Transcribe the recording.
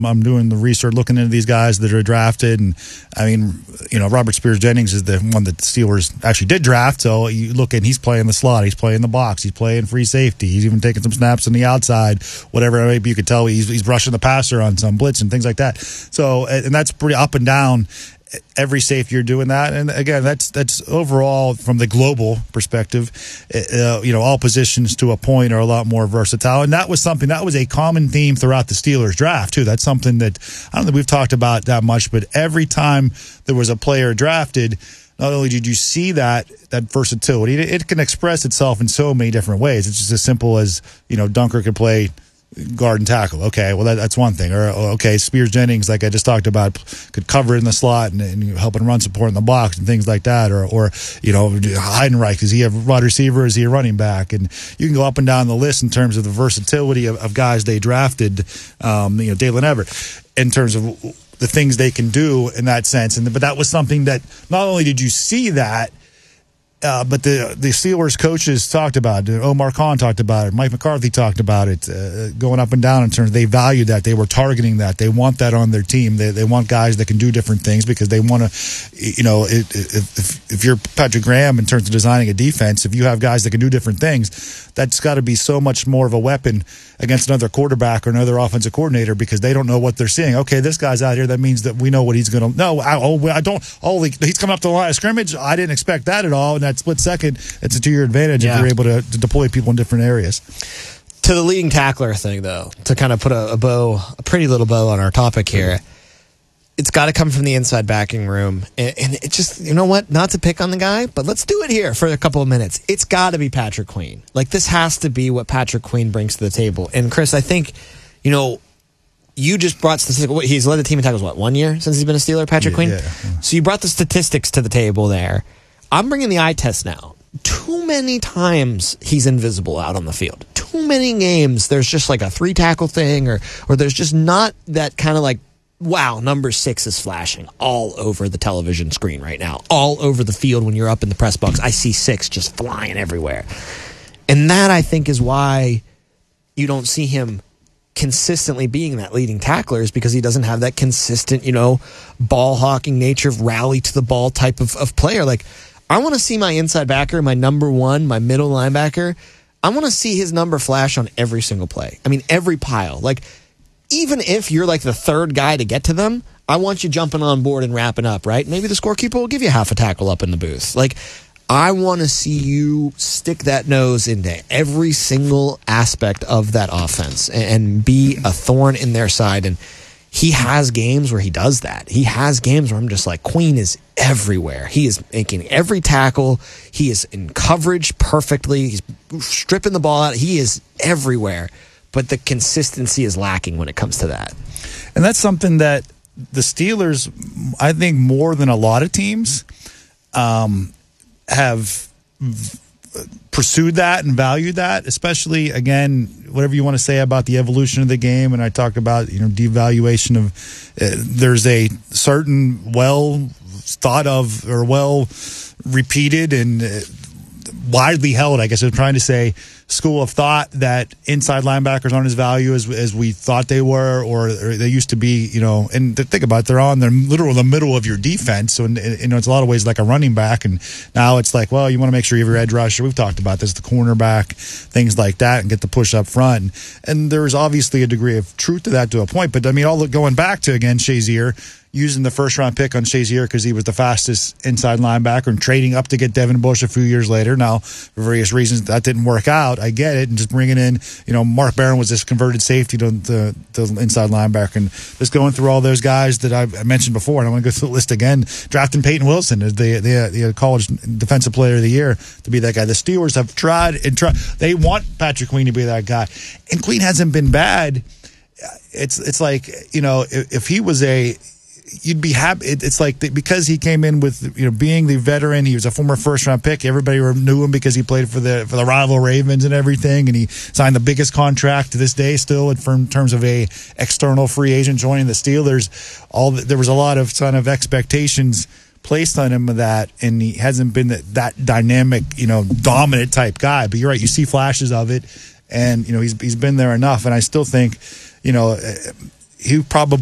I'm doing the research, looking into these guys that are drafted, and I mean, Robert Spears Jennings is the one that the Steelers actually did draft. So you look and he's playing the slot, he's playing the box, he's playing free safety, he's even taking some snaps on the outside, whatever. Maybe you could tell he's rushing the passer on some blitz and things like that. So, and that's pretty up and down. Every safety you're doing that, and again, that's overall from the global perspective. All positions to a point are a lot more versatile, and that was a common theme throughout the Steelers draft too. That's something that I don't think we've talked about that much, but every time there was a player drafted, not only did you see that versatility, it can express itself in so many different ways. It's just as simple as Dunker could play guard and tackle. Okay, well that's one thing. Or okay, Spears Jennings, like I just talked about, could cover in the slot and help and run support in the box and things like that. Or Heidenreich, is he a wide receiver? Is he a running back? And you can go up and down the list in terms of the versatility of guys they drafted. Dalen Everett, in terms of the things they can do in that sense. But that was something that not only did you see that, but the Steelers coaches talked about it. Omar Khan talked about it. Mike McCarthy talked about it, going up and down in terms of they value that. They were targeting that. They want that on their team. They want guys that can do different things because they want to, if you're Patrick Graham in terms of designing a defense, if you have guys that can do different things, that's got to be so much more of a weapon against another quarterback or another offensive coordinator because they don't know what they're seeing. Okay, this guy's out here. That means that we know what he's going to. No, I don't. He's coming up to the line of scrimmage. I didn't expect that at all. And that split second, it's to your advantage if you're able to deploy people in different areas. To the leading tackler thing, though, to kind of put a pretty little bow on our topic here, it's got to come from the inside backing room. And it just, you know what? Not to pick on the guy, but let's do it here for a couple of minutes. It's got to be Patrick Queen. Like, this has to be what Patrick Queen brings to the table. And, Chris, I think, you just brought statistics. He's led the team in tackles, 1 year since he's been a Steeler, Patrick Queen? Yeah. So you brought the statistics to the table there. I'm bringing the eye test now. Too many times he's invisible out on the field. Too many games there's just like a 3-tackle thing or there's just not that kind of like, wow, number 6 is flashing all over the television screen right now. All over the field when you're up in the press box. I see 6 just flying everywhere. And that, I think, is why you don't see him consistently being that leading tackler, is because he doesn't have that consistent, ball hawking nature, of rally to the ball type of player. Like, I want to see my inside backer, my number 1, my middle linebacker. I want to see his number flash on every single play. I mean, every pile. Like, even if you're like the third guy to get to them, I want you jumping on board and wrapping up, right? Maybe the scorekeeper will give you half a tackle up in the booth. Like, I want to see you stick that nose into every single aspect of that offense and be a thorn in their side. And he has games where he does that. He has games where I'm just like, Queen is everywhere. He is making every tackle. He is in coverage perfectly. He's stripping the ball out. He is everywhere. But the consistency is lacking when it comes to that. And that's something that the Steelers, I think more than a lot of teams, have pursued that and valued that, especially, again, whatever you want to say about the evolution of the game. And I talk about, devaluation of, there's a certain well thought of or well repeated and widely held, I guess I'm trying to say, school of thought that inside linebackers aren't as valued as we thought they were, or they used to be, and think about it, they're on the middle of your defense. So, it's a lot of ways like a running back. And now it's like, well, you want to make sure you have your edge rusher. We've talked about this, the cornerback, things like that, and get the push up front. And there's obviously a degree of truth to that to a point. But, going back to, again, Shazier, using the first-round pick on Shazier because he was the fastest inside linebacker and trading up to get Devin Bush a few years later. Now, for various reasons, that didn't work out. I get it. And just bringing in, Mark Barron was this converted safety to inside linebacker. And just going through all those guys that I mentioned before, and I want to go through the list again, drafting Peyton Wilson as the college defensive player of the year to be that guy. The Steelers have tried and tried. They want Patrick Queen to be that guy. And Queen hasn't been bad. It's like, if he was you'd be happy. It's like because he came in with being the veteran. He was a former first-round pick. Everybody knew him because he played for the rival Ravens and everything, and he signed the biggest contract to this day still in terms of a external free agent joining the Steelers. There was a lot of kind of expectations placed on him of that, and he hasn't been that dynamic, dominant type guy. But you're right, you see flashes of it, and he's been there enough. And I still think, he probably